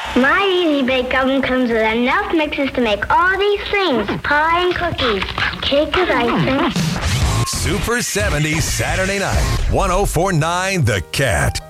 My Easy Bake Oven comes with enough mixes to make all these things. Pie and cookies, cake with icing. Super 70s Saturday night. 104.9 The Cat.